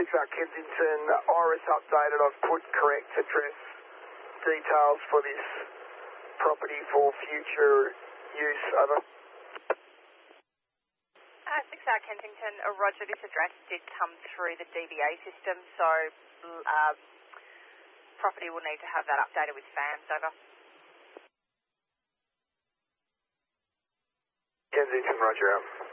6R Kensington, Iris updated. I've put correct address details for this property for future use. Over. 6R Kensington, roger, this address did come through the DVA system, so property will need to have that updated with FAMS, over. Kensington, roger out.